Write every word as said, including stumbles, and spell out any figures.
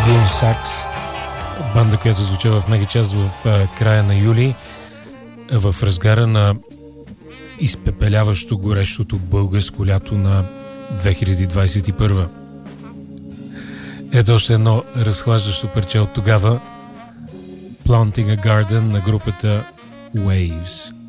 Blue Sax, банда, която звуча в Мегачас в а, края на юли, в разгара на изпепеляващо горещото българско лято на две хиляди двадесет и първа. Ето още едно разхлаждащо парче от тогава, Planting a Garden на групата Waves.